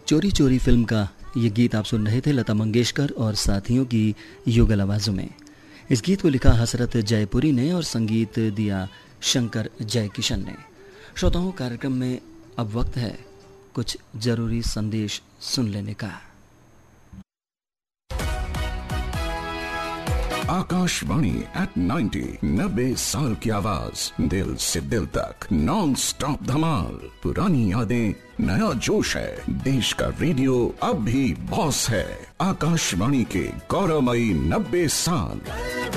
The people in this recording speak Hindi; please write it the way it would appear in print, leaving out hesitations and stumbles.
चोरी चोरी फिल्म का ये गीत आप सुन रहे थे लता मंगेशकर और साथियों की युगल आवाज़ों में। इस गीत को लिखा हसरत जयपुरी ने और संगीत दिया शंकर जयकिशन ने। श्रोताओं, कार्यक्रम में अब वक्त है कुछ जरूरी संदेश सुन लेने का। आकाशवाणी एट 90 साल की आवाज, दिल से दिल तक नॉन स्टॉप धमाल। पुरानी यादें, नया जोश है। देश का रेडियो अब भी बॉस है। आकाशवाणी के गौरवमयी 90 साल।